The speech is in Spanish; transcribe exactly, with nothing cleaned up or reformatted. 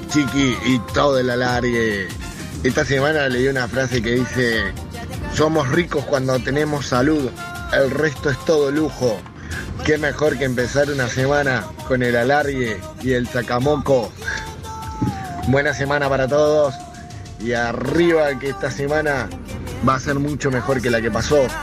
Chiqui y todo el alargue. Esta semana leí una frase que dice: somos ricos cuando tenemos salud, el resto es todo lujo. Qué mejor que empezar una semana con el alargue y el sacamoco. Buena semana para todos y arriba, que esta semana va a ser mucho mejor que la que pasó.